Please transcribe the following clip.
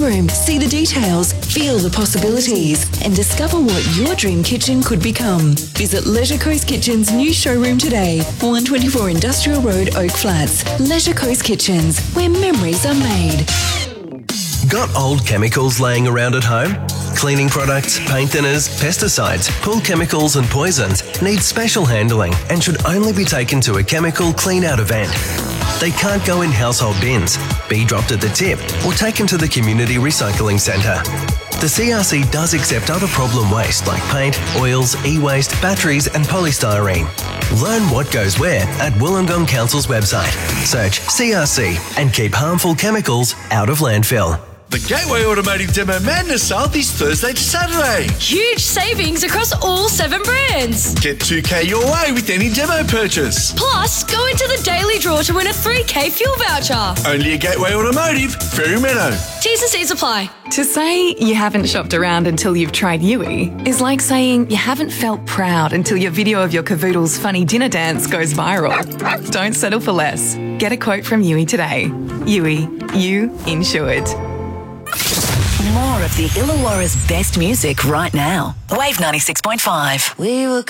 showroom, see the details, feel the possibilities, and discover what your dream kitchen could become. Visit Leisure Coast Kitchens' new showroom today, 124 Industrial Road, Oak Flats. Leisure Coast Kitchens, where memories are made. Got old chemicals laying around at home? Cleaning products, paint thinners, pesticides, pool chemicals and poisons need special handling and should only be taken to a chemical clean-out event. They can't go in household bins, be dropped at the tip or taken to the community recycling centre. The CRC does accept other problem waste like paint, oils, e-waste, batteries and polystyrene. Learn what goes where at Wollongong Council's website. Search CRC and keep harmful chemicals out of landfill. The Gateway Automotive Demo Madness sale this Thursday to Saturday. Huge savings across all 7 brands. Get $2,000 your way with any demo purchase. Plus, go into the daily draw to win a $3,000 fuel voucher. Only at Gateway Automotive, Fairy Meadow. T's and C's apply. To say you haven't shopped around until you've tried Yui is like saying you haven't felt proud until your video of your cavoodle's funny dinner dance goes viral. Don't settle for less. Get a quote from Yui today. Yui, you insured. More of the Illawarra's best music right now. Wave 96.5. We were